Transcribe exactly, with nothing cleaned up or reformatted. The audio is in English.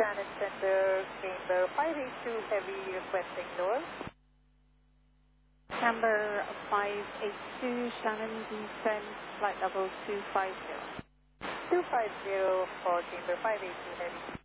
Shannon Center, Camber five eight two Heavy requesting door. Camber five eight two, Shannon descent, flight level two five zero. two five zero for Camber five eight two Heavy.